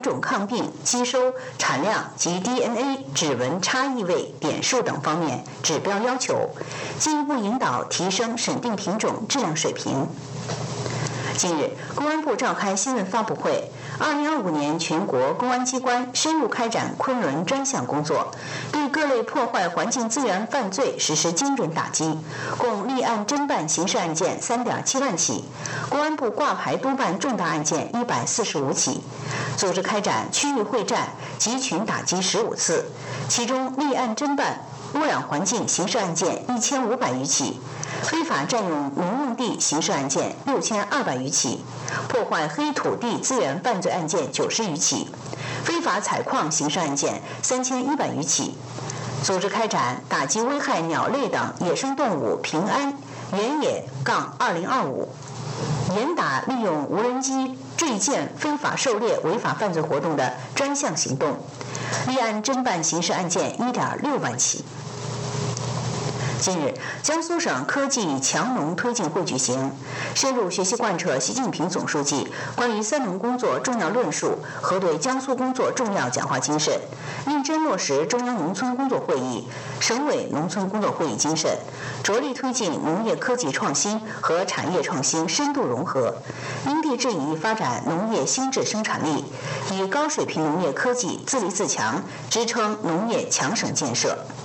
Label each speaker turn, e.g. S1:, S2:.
S1: 种抗病、吸收、产量及 DNA、指纹差异位、点数等方面指标要求，进一步引导提升审定品种质量水平。近日，公安部召开新闻发布会，2025年全国公安机关深入开展昆仑专项工作，对各类破坏环境资源犯罪实施精准打击，共立案侦办刑事案件3.7万起，公安部挂牌督办重大案件145起，组织开展区域会战，集群打击15次，其中立案侦办污染环境刑事案件1500余起，非法占用农用地刑事案件6200余起，破坏黑土地资源犯罪案件90余起，非法采矿刑事案件3100余起，组织开展打击危害鸟类等野生动物平安原野-2025，严打利用无人机坠舰非法狩猎违法犯罪活动的专项行动，立案侦办刑事案件1.6万起。近日，江苏省科技强农推进会举行，深入学习贯彻习近平总书记关于三农工作重要论述和对江苏工作重要讲话精神，认真落实中央农村工作会议、省委农村工作会议精神，着力推进农业科技创新和产业创新深度融合，因地制宜发展农业新质生产力，以高水平农业科技自立自强支撑农业强省建设。